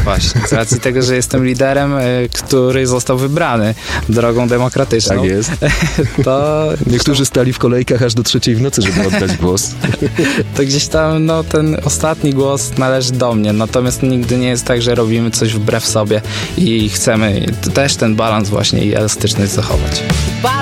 właśnie. Z racji tego, że jestem liderem, który został wybrany drogą demokratyczną. Tak jest. To niektórzy stali w kolejkach aż do 3:00 w nocy, żeby oddać głos. to gdzieś tam ten ostatni głos należy do mnie. Natomiast nigdy nie jest tak, że robimy coś wbrew sobie i chcemy też ten balans właśnie i elastyczność zachować.